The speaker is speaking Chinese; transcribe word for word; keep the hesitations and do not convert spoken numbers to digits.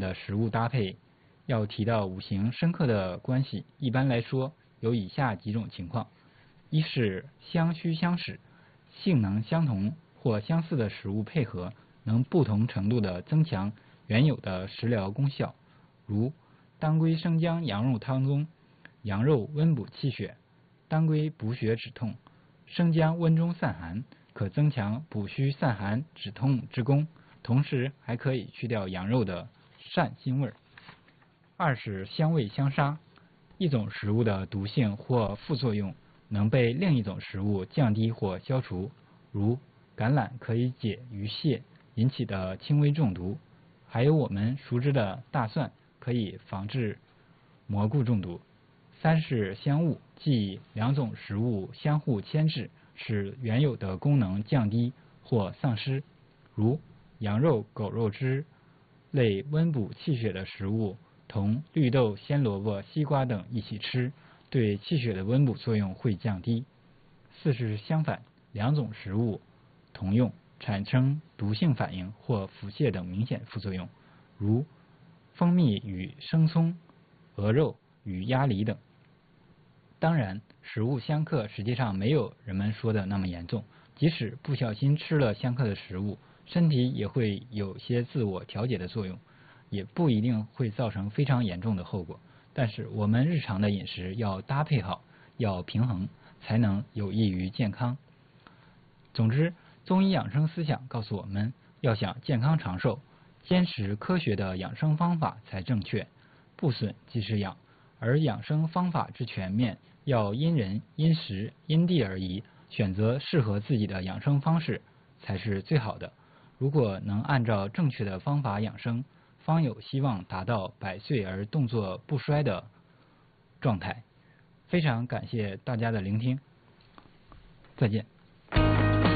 的食物搭配，要提到五行深刻的关系，一般来说有以下几种情况：一是相虚相使，性能相同或相似的食物配合，能不同程度的增强原有的食疗功效，如当归生姜羊肉汤中，羊肉温补气血，当归补血止痛，生姜温中散寒，可增强补虚散寒止痛之功，同时还可以去掉羊肉的膻腥味。二是香味相杀，一种食物的毒性或副作用能被另一种食物降低或消除，如橄榄可以解鱼泻引起的轻微中毒，还有我们熟知的大蒜可以防治蘑菇中毒。三是相误，即两种食物相互牵制，使原有的功能降低或丧失，如羊肉、狗肉之类温补气血的食物同绿豆、鲜萝卜、西瓜等一起吃，对气血的温补作用会降低。四是相反，两种食物同用，产生毒性反应或腹泻等明显副作用，如蜂蜜与生葱、鹅肉与鸭梨等。当然，食物相克实际上没有人们说的那么严重，即使不小心吃了相克的食物，身体也会有些自我调节的作用，也不一定会造成非常严重的后果。但是我们日常的饮食要搭配好，要平衡，才能有益于健康。总之，中医养生思想告诉我们，要想健康长寿，坚持科学的养生方法才正确，不损即是养。而养生方法之全面，要因人因时因地而异，选择适合自己的养生方式才是最好的。如果能按照正确的方法养生，方有希望达到百岁而动作不衰的状态。非常感谢大家的聆听，再见。